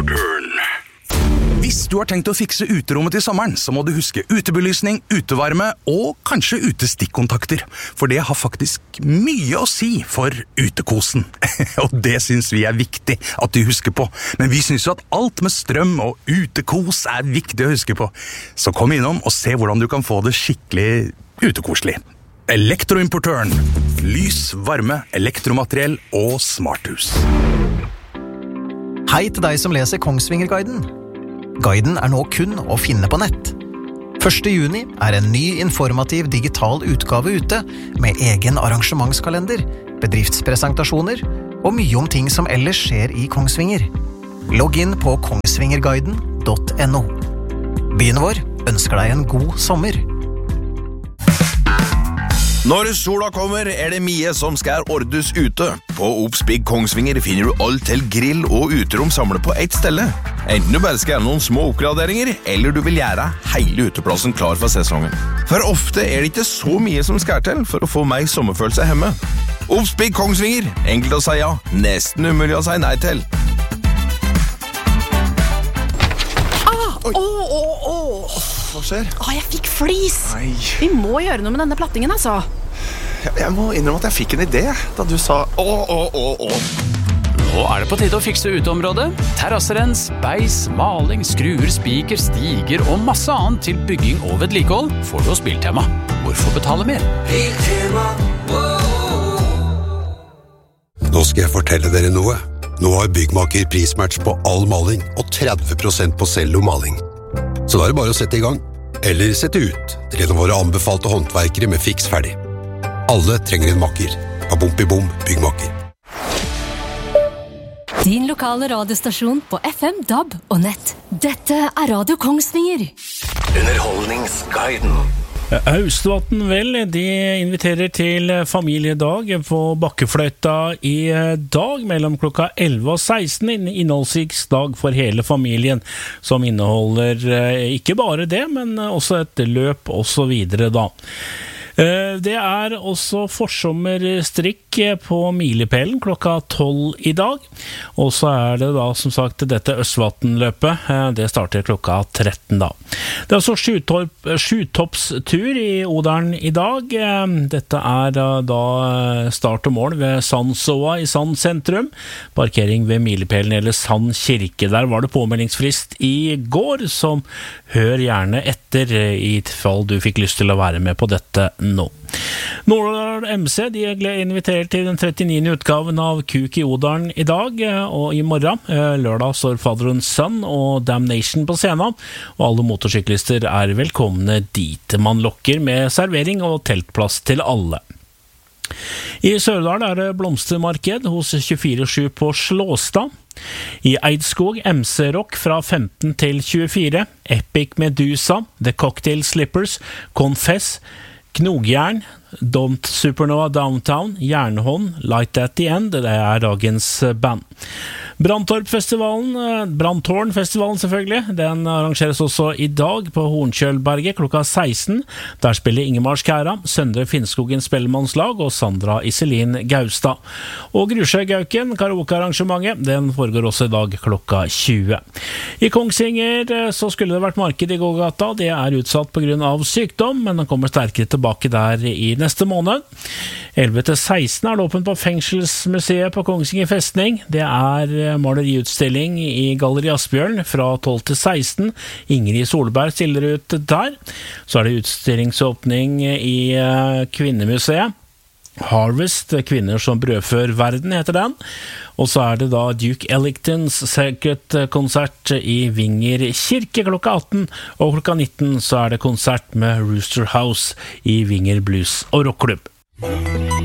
Elektroimportøren. Hvis du har tenkt å fikse uterommet til sommeren, så må du huske utebelysning, utevarme og kanskje utestikkontakter. For det har faktisk mye å si for utekosen. Og det synes vi er viktig at du husker på. Men vi synes jo at alt med strøm og utekos er viktig å huske på. Så kom innom og se hvordan du kan få det skikkelig utekoselig. Elektroimportøren. Lys, varme, elektromateriell og smarthus. Hei til deg som leser Kongsvinger-guiden. Guiden er nå kun å finne på nett. 1. juni er en ny informativ digital utgave ute med egen arrangementskalender, bedriftspresentasjoner og mye om ting som ellers skjer i Kongsvinger. Logg inn på kongsvingerguiden.no. Byen vår ønsker deg en god sommer. Når sola kommer det mye som skal ordes ute. På Obsbygg Kongsvinger finner du alt til grill og uterom samlet på ett stelle. Enten du bare skal gjøre noen små oppgraderinger, eller du vil gjøre hele uteplassen klar for sesongen. For ofte det ikke så mye som skal til for å få meg sommerfølelse hjemme. Obsbygg Kongsvinger, enkelt å si ja, nesten umulig å si nei til. Hva skjer? Jeg fikk flis. Nei. Vi må gjøre noe med denne plattingen, altså. Jeg må innrømme at jeg fikk en idé da du sa Nå det på tide å fikse uteområdet. Terrasserens, beis, maling, skruer, spiker, stiger og masse annet til bygging og vedlikehold får du hos Biltema. Hvorfor betale mer? Biltema. Nå skal jeg fortelle dere noe. Nå har Byggmaker prismatch på all maling og 30% på cellomaling. Så da det bare å sette i gang, eller sette ut til en av våre anbefalte håndverkere med fiks ferdig. Alle trenger en makker. Babompi-bom, Byggmaker. Din lokale radiostasjon på FM, DAB og nett. Dette Radio Kongsvinger. Underholdningsguiden. Austvatn vel, de inviterer til familiedag på Bakkefløyta i dag mellom klokka 11 og 16, en innholdsrik dag for hele familien, som inneholder ikke bare det, men også et løp og så videre da. Det også forsommerstrikk på Milepælen klokka 12 i dag, og så det da som sagt dette Østvatnløpet, det starter klokka 13 da. Det så sjutoppstur i Odalen i dag. Dette da start og mål ved Sandsåa i Sand sentrum, parkering ved Milepælen eller Sand kirke. Der var det påmeldingsfrist i går, som hør gjerne etter i fall du fikk lyst til å være med på dette nå. Nordland MC de inviterer til den 39. utgaven av Kuk i Odalen i dag og i morgen. Lørdag står Father and Son og Damnation på scenen, og alle motorsyklister velkomne dit. Man lokker med servering og teltplass til alle. I Sørdal det blomstermarked hos 24/7 på Slåstad. I Eidskog MC-rock fra 15 til 24, Epic Medusa, The Cocktail Slippers, Confess, Knogjern, Don't Supernova Downtown, Jernhånd, Light at the End, det dagens band. Brandtårnfestivalen selvfølgelig, den arrangeres også i dag på Hornkjølberget klokka 16. Der spiller Ingemar Skæra, Søndre Finnskogen Spellemannslag og Sandra Iselin Gaustad. Og Grusjøgauken, karaokearrangementet, den foregår også i dag klokka 20. I Kongsvinger så skulle det vært marked i gågata, det utsatt på grunn av sykdom, men den kommer sterkere tilbake der i neste måned. 11-16 det åpent på Fengselsmuseet på Kongsvinger festning. Det maleriutstilling i Galleri Asbjørn fra 12-16. Ingrid Solberg stiller ut der. Så det utstillingsåpning i Kvinnemuseet. Harvest, kvinner som brødfør verden heter den. Og så det da Duke Ellingtons Circuit-konsert i Vinger kirke klokka 18, og klokka 19 så det konsert med Rooster House i Vinger Blues og Rockklubb.